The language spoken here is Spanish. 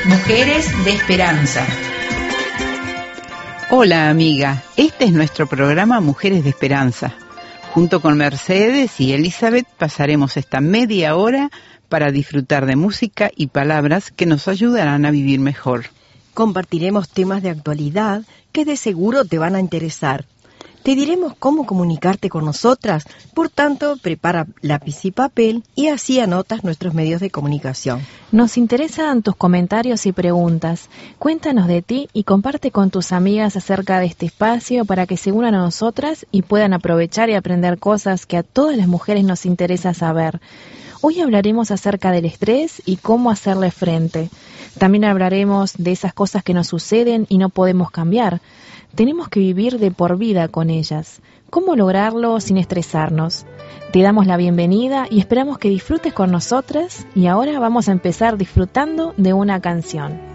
Mujeres de Esperanza. Hola amiga, este es nuestro programa Mujeres de Esperanza. Junto con Mercedes y Elizabeth pasaremos esta media hora para disfrutar de música y palabras que nos ayudarán a vivir mejor. Compartiremos temas de actualidad que de seguro te van a interesar. Te diremos cómo comunicarte con nosotras, por tanto, prepara lápiz y papel y así anotas nuestros medios de comunicación. Nos interesan tus comentarios y preguntas. Cuéntanos de ti y comparte con tus amigas acerca de este espacio para que se unan a nosotras y puedan aprovechar y aprender cosas que a todas las mujeres nos interesa saber. Hoy hablaremos acerca del estrés y cómo hacerle frente. También hablaremos de esas cosas que nos suceden y no podemos cambiar. Tenemos que vivir de por vida con ellas. ¿Cómo lograrlo sin estresarnos? Te damos la bienvenida y esperamos que disfrutes con nosotras y ahora vamos a empezar disfrutando de una canción.